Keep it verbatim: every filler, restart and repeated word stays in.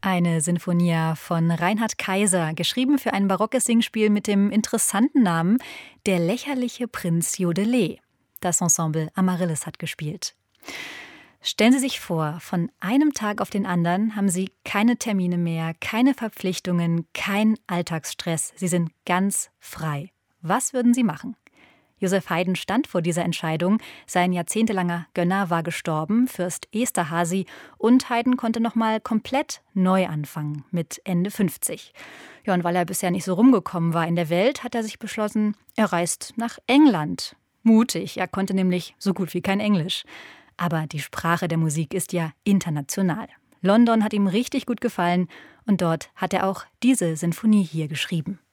Eine Sinfonia von Reinhard Kaiser, geschrieben für ein barockes Singspiel mit dem interessanten Namen Der lächerliche Prinz Jodelet. Das Ensemble Amaryllis hat gespielt. Stellen Sie sich vor, von einem Tag auf den anderen haben Sie keine Termine mehr, keine Verpflichtungen, kein Alltagsstress. Sie sind ganz frei. Was würden Sie machen? Joseph Haydn stand vor dieser Entscheidung. Sein jahrzehntelanger Gönner war gestorben, Fürst Esterhazy, und Haydn konnte noch mal komplett neu anfangen, mit Ende fünfzig. Ja, und weil er bisher nicht so rumgekommen war in der Welt, hat er sich beschlossen, er reist nach England. Mutig, er konnte nämlich so gut wie kein Englisch. Aber die Sprache der Musik ist ja international. London hat ihm richtig gut gefallen und dort hat er auch diese Sinfonie hier geschrieben.